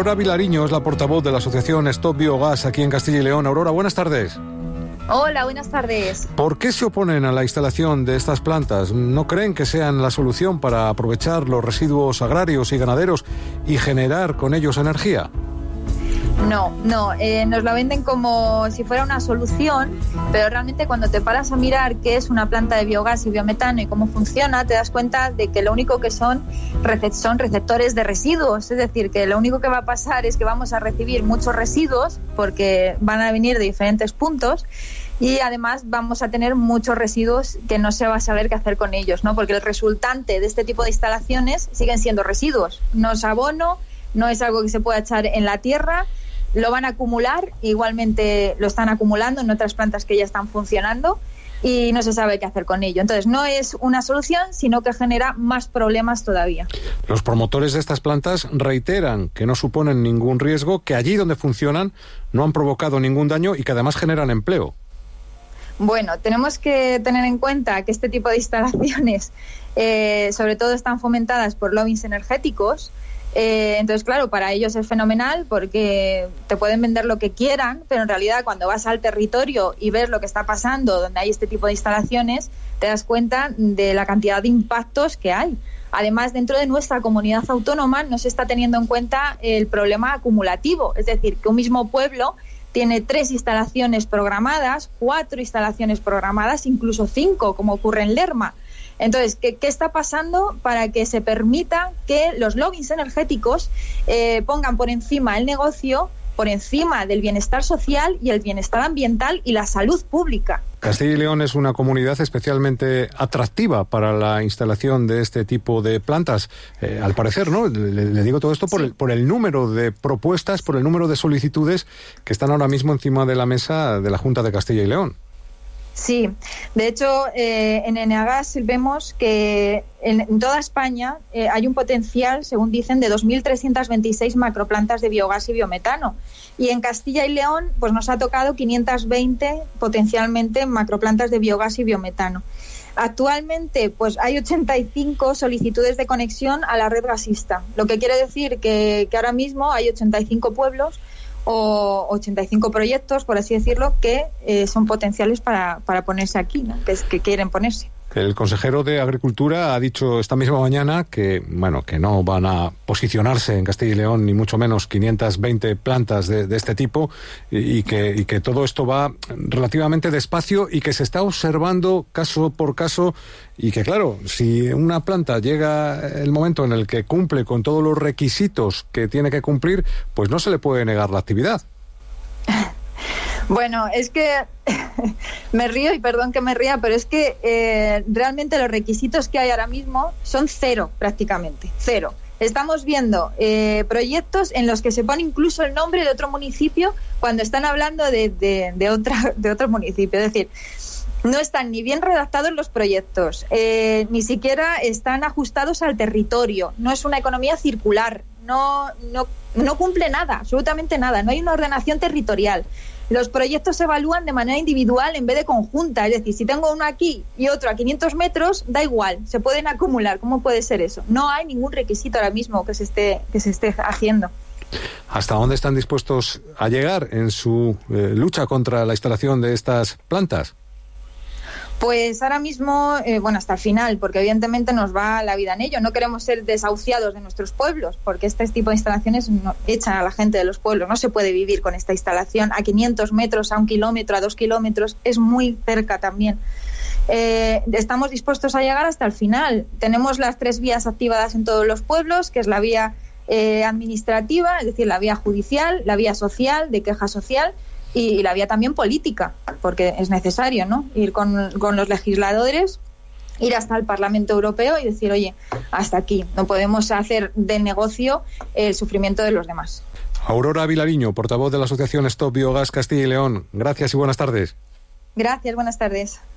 Aurora Vilariño es la portavoz de la asociación Stop Biogas aquí en Castilla y León. Aurora, buenas tardes. Hola, buenas tardes. ¿Por qué se oponen a la instalación de estas plantas? ¿No creen que sean la solución para aprovechar los residuos agrarios y ganaderos y generar con ellos energía? No, nos la venden como si fuera una solución, pero realmente cuando te paras a mirar qué es una planta de biogás y biometano y cómo funciona, te das cuenta de que lo único que son receptores de residuos, es decir, que lo único que va a pasar es que vamos a recibir muchos residuos porque van a venir de diferentes puntos y además vamos a tener muchos residuos que no se va a saber qué hacer con ellos, ¿no? Porque el resultante de este tipo de instalaciones siguen siendo residuos, no es abono, no es algo que se pueda echar en la tierra. Lo van a acumular, igualmente lo están acumulando en otras plantas que ya están funcionando y no se sabe qué hacer con ello. Entonces no es una solución, sino que genera más problemas todavía. Los promotores de estas plantas reiteran que no suponen ningún riesgo, que allí donde funcionan no han provocado ningún daño y que además generan empleo. Bueno, tenemos que tener en cuenta que este tipo de instalaciones sobre todo están fomentadas por lobbies energéticos. Entonces, claro, para ellos es fenomenal porque te pueden vender lo que quieran, pero en realidad cuando vas al territorio y ves lo que está pasando donde hay este tipo de instalaciones, te das cuenta de la cantidad de impactos que hay. Además, dentro de nuestra comunidad autónoma no se está teniendo en cuenta el problema acumulativo, es decir, que un mismo pueblo tiene 3 instalaciones programadas, 4 instalaciones programadas, incluso 5, como ocurre en Lerma. Entonces, ¿qué está pasando para que se permita que los lobbies energéticos pongan por encima el negocio, por encima del bienestar social y el bienestar ambiental y la salud pública? Castilla y León es una comunidad especialmente atractiva para la instalación de este tipo de plantas. Al parecer, ¿no? Le digo todo esto por el número de propuestas, por el número de solicitudes que están ahora mismo encima de la mesa de la Junta de Castilla y León. Sí, de hecho en Eneagas vemos que en toda España hay un potencial, según dicen, de 2.326 macroplantas de biogás y biometano. Y en Castilla y León pues nos ha tocado 520 potencialmente macroplantas de biogás y biometano. Actualmente pues hay 85 solicitudes de conexión a la red gasista, lo que quiere decir que ahora mismo hay 85 pueblos o 85 proyectos, por así decirlo, que son potenciales para ponerse aquí, ¿no? que quieren ponerse. El consejero de Agricultura ha dicho esta misma mañana que no van a posicionarse en Castilla y León ni mucho menos 520 plantas de este tipo y que todo esto va relativamente despacio y que se está observando caso por caso y que, claro, si una planta llega el momento en el que cumple con todos los requisitos que tiene que cumplir, pues no se le puede negar la actividad. Bueno, es que me río y perdón que me ría, pero es que realmente los requisitos que hay ahora mismo son cero, prácticamente, cero. Estamos viendo proyectos en los que se pone incluso el nombre de otro municipio cuando están hablando de otro municipio. Es decir, no están ni bien redactados los proyectos, ni siquiera están ajustados al territorio, no es una economía circular, no cumple nada, absolutamente nada, no hay una ordenación territorial. Los proyectos se evalúan de manera individual en vez de conjunta, es decir, si tengo uno aquí y otro a 500 metros, da igual, se pueden acumular. ¿Cómo puede ser eso? No hay ningún requisito ahora mismo que se esté haciendo. ¿Hasta dónde están dispuestos a llegar en su lucha contra la instalación de estas plantas? Pues ahora mismo, hasta el final, porque evidentemente nos va la vida en ello. No queremos ser desahuciados de nuestros pueblos, porque este tipo de instalaciones echan a la gente de los pueblos. No se puede vivir con esta instalación a 500 metros, a 1 kilómetro, a 2 kilómetros. Es muy cerca también. Estamos dispuestos a llegar hasta el final. Tenemos las 3 vías activadas en todos los pueblos, que es la vía administrativa, es decir, la vía judicial, la vía social, de queja social, y la vía también política, porque es necesario, ¿no? Ir con los legisladores, ir hasta el Parlamento Europeo y decir, oye, hasta aquí, no podemos hacer de negocio el sufrimiento de los demás. Aurora Vilariño, portavoz de la asociación Stop Biogas Castilla y León. Gracias y buenas tardes. Gracias, buenas tardes.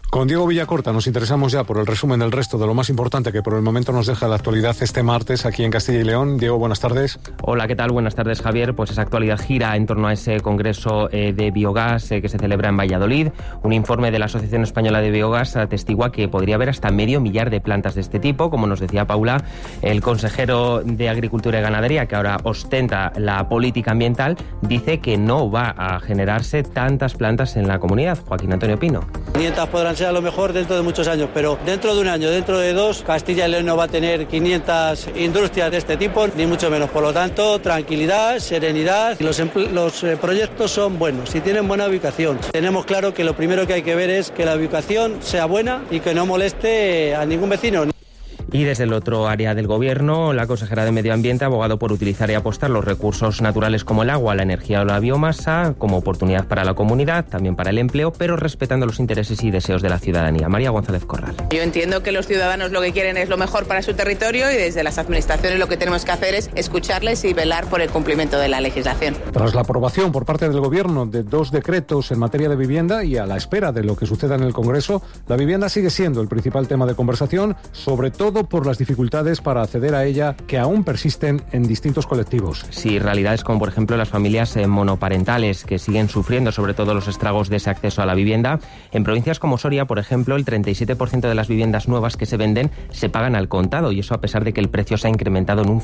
Con Diego Villacorta nos interesamos ya por el resumen del resto de lo más importante que por el momento nos deja la actualidad este martes aquí en Castilla y León. Diego, buenas tardes. Hola, ¿qué tal? Buenas tardes, Javier. Pues esa actualidad gira en torno a ese congreso de biogás que se celebra en Valladolid. Un informe de la Asociación Española de Biogás atestigua que podría haber hasta 500.000 de plantas de este tipo. Como nos decía Paula, el consejero de Agricultura y Ganadería, que ahora ostenta la política ambiental, dice que no va a generarse tantas plantas en la comunidad. Joaquín Antonio Pino. 500 podrán ser a lo mejor dentro de muchos años, pero dentro de un año, dentro de 2, Castilla y León no va a tener 500 industrias de este tipo, ni mucho menos. Por lo tanto, tranquilidad, serenidad. Los proyectos son buenos y tienen buena ubicación. Tenemos claro que lo primero que hay que ver es que la ubicación sea buena y que no moleste a ningún vecino. Y desde el otro área del Gobierno, la consejera de Medio Ambiente ha abogado por utilizar y apostar los recursos naturales como el agua, la energía o la biomasa como oportunidad para la comunidad, también para el empleo, pero respetando los intereses y deseos de la ciudadanía. María González Corral. Yo entiendo que los ciudadanos lo que quieren es lo mejor para su territorio y desde las administraciones lo que tenemos que hacer es escucharles y velar por el cumplimiento de la legislación. Tras la aprobación por parte del Gobierno de 2 decretos en materia de vivienda y a la espera de lo que suceda en el Congreso, la vivienda sigue siendo el principal tema de conversación, sobre todo por las dificultades para acceder a ella que aún persisten en distintos colectivos. Sí, realidades como por ejemplo las familias monoparentales que siguen sufriendo sobre todo los estragos de ese acceso a la vivienda. En provincias como Soria, por ejemplo, el 37% de las viviendas nuevas que se venden se pagan al contado, y eso a pesar de que el precio se ha incrementado en un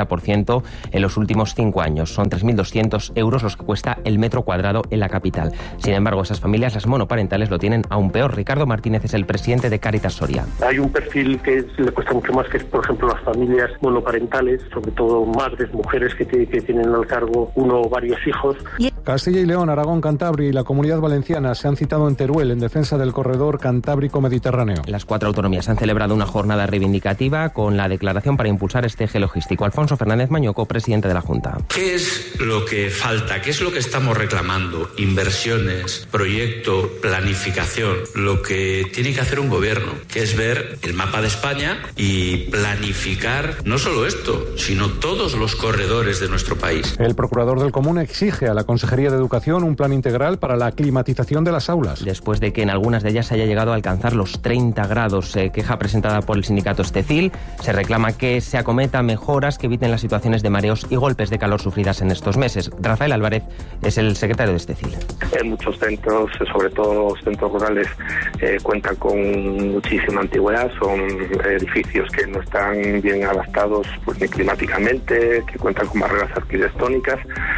50% en los últimos 5 años. Son 3.200 euros los que cuesta el metro cuadrado en la capital. Sin embargo, esas familias, las monoparentales, lo tienen aún peor. Ricardo Martínez es el presidente de Cáritas Soria. Hay un perfil que le cuesta mucho más, que es, por ejemplo, las familias monoparentales, sobre todo madres, mujeres que tienen al cargo uno o varios hijos. Castilla y León, Aragón, Cantabria y la Comunidad Valenciana se han citado en Teruel en defensa del corredor Cantábrico-Mediterráneo. Las 4 autonomías han celebrado una jornada reivindicativa con la declaración para impulsar este eje logístico. Alfonso Fernández Mañoco, presidente de la Junta. ¿Qué es lo que falta? ¿Qué es lo que estamos reclamando? Inversiones, proyecto, planificación. Lo que tiene que hacer un gobierno, que es ver el mapa de España y planificar no solo esto, sino todos los corredores de nuestro país. El procurador del Común exige a la Consejería de Educación un plan integral para la climatización de las aulas. Después de que en algunas de ellas se haya llegado a alcanzar los 30 grados, queja presentada por el sindicato Estecil, se reclama que se acometa mejoras que eviten las situaciones de mareos y golpes de calor sufridas en estos meses. Rafael Álvarez es el secretario de Estecil. En muchos centros, sobre todo los centros rurales, cuentan con muchísima antigüedad, son edificios que no están bien adaptados pues, ni climáticamente, que cuentan con barreras arquitectónicas,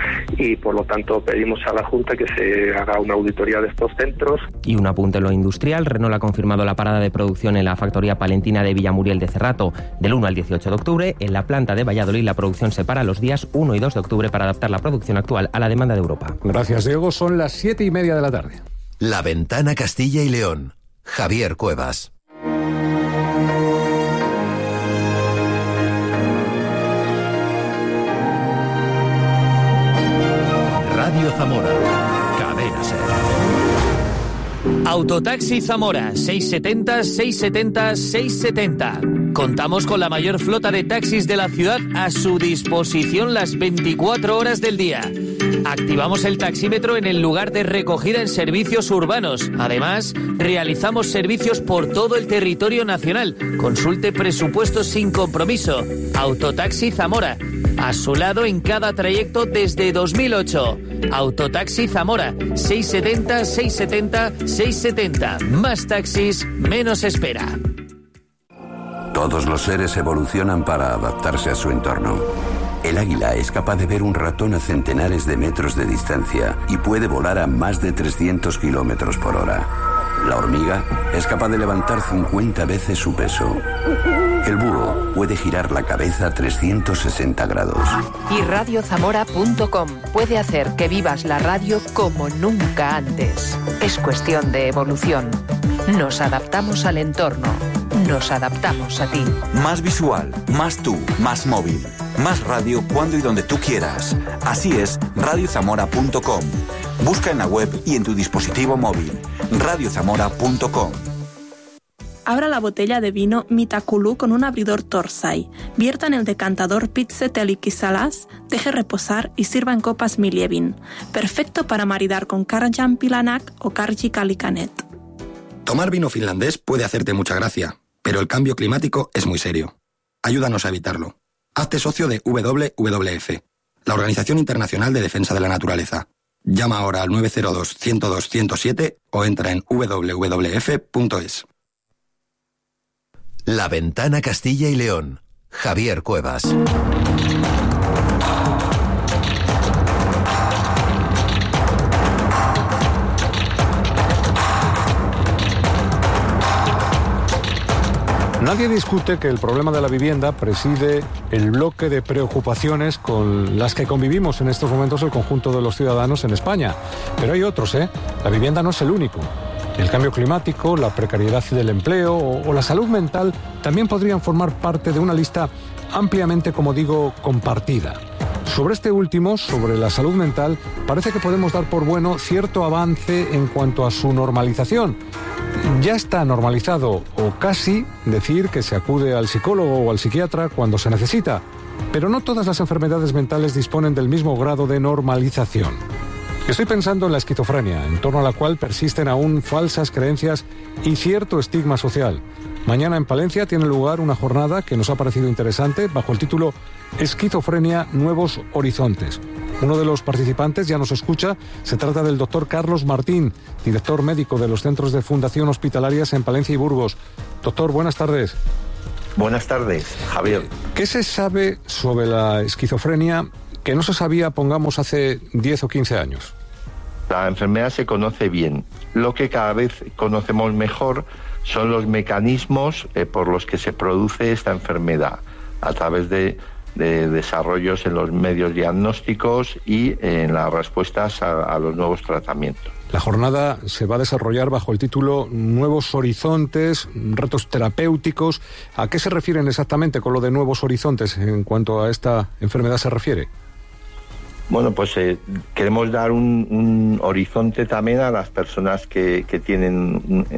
y por lo tanto pedimos a la Junta que se haga una auditoría de estos centros. Y un apunte en lo industrial. Renault ha confirmado la parada de producción en la factoría palentina de Villamuriel de Cerrato del 1 al 18 de octubre. En la planta de Valladolid la producción se para los días 1 y 2 de octubre para adaptar la producción actual a la demanda de Europa. Gracias, Diego. Son las 7:30 de la tarde. La Ventana Castilla y León. Javier Cuevas. Radio Zamora. Cadena Ser. Autotaxi Zamora, 670-670-670. Contamos con la mayor flota de taxis de la ciudad a su disposición las 24 horas del día. Activamos el taxímetro en el lugar de recogida en servicios urbanos. Además, realizamos servicios por todo el territorio nacional. Consulte presupuestos sin compromiso. Autotaxi Zamora. A su lado en cada trayecto desde 2008. Autotaxi Zamora, 670-670-670. Más taxis, menos espera. Todos los seres evolucionan para adaptarse a su entorno. El águila es capaz de ver un ratón a centenares de metros de distancia y puede volar a más de 300 kilómetros por hora. La hormiga es capaz de levantar 50 veces su peso. El búho puede girar la cabeza a 360 grados. Y radiozamora.com puede hacer que vivas la radio como nunca antes. Es cuestión de evolución. Nos adaptamos al entorno. Nos adaptamos a ti. Más visual, más tú, más móvil. Más radio cuando y donde tú quieras. Así es, radiozamora.com. Busca en la web y en tu dispositivo móvil. radiozamora.com. Abra la botella de vino Mitaculú con un abridor Torsay. Vierta en el decantador Pitzetelik-Salas, deje reposar y sirva en copas Milievin. Perfecto para maridar con Karjan Pilanak o Karji Kalikanet. Tomar vino finlandés puede hacerte mucha gracia, pero el cambio climático es muy serio. Ayúdanos a evitarlo. Hazte socio de WWF, la Organización Internacional de Defensa de la Naturaleza. Llama ahora al 902-102-107 o entra en www.es. La Ventana Castilla y León. Javier Cuevas. Nadie discute que el problema de la vivienda preside el bloque de preocupaciones con las que convivimos en estos momentos el conjunto de los ciudadanos en España. Pero hay otros, ¿eh? La vivienda no es el único. El cambio climático, la precariedad del empleo o la salud mental también podrían formar parte de una lista ampliamente, como digo, compartida. Sobre este último, sobre la salud mental, parece que podemos dar por bueno cierto avance en cuanto a su normalización. Ya está normalizado, o casi, decir que se acude al psicólogo o al psiquiatra cuando se necesita. Pero no todas las enfermedades mentales disponen del mismo grado de normalización. Estoy pensando en la esquizofrenia, en torno a la cual persisten aún falsas creencias y cierto estigma social. Mañana en Palencia tiene lugar una jornada que nos ha parecido interesante bajo el título Esquizofrenia, Nuevos Horizontes. Uno de los participantes ya nos escucha. Se trata del doctor Carlos Martín, director médico de los centros de Fundación Hospitalarias en Palencia y Burgos. Doctor, buenas tardes. Buenas tardes, Javier. ¿Qué se sabe sobre la esquizofrenia que no se sabía, pongamos, hace 10 o 15 años? La enfermedad se conoce bien. Lo que cada vez conocemos mejor son los mecanismos por los que se produce esta enfermedad, a través de desarrollos en los medios diagnósticos y en las respuestas a los nuevos tratamientos. La jornada se va a desarrollar bajo el título Nuevos Horizontes, retos terapéuticos. ¿A qué se refieren exactamente con lo de nuevos horizontes en cuanto a esta enfermedad se refiere? Bueno, pues queremos dar un horizonte también a las personas que tienen